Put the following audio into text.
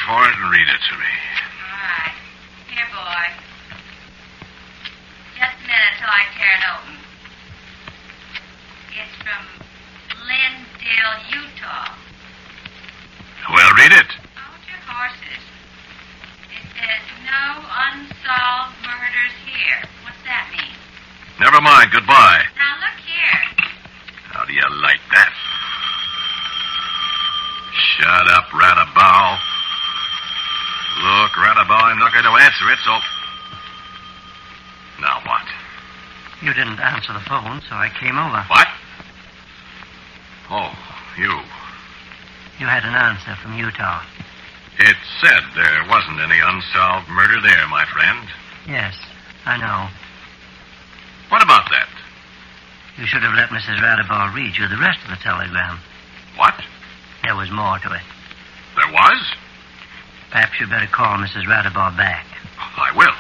for it and read it to me. All right. Here, boy. Just a minute till I tear it open. It's from Lindale, Utah. Well, read it. Hold your horses. It says, no unsolved murders here. What's that mean? Never mind. Goodbye. Now, look here. How do you like that? Shut up, Radabow. Look, Radabow, I'm not going to answer it, so... Now what? You didn't answer the phone, so I came over. What? Oh, you. You had an answer from Utah. It said there wasn't any unsolved murder there, my friend. Yes, I know. What about that? You should have let Mrs. Radabaugh read you the rest of the telegram. What? There was more to it. There was? Perhaps you'd better call Mrs. Radabaugh back. I will.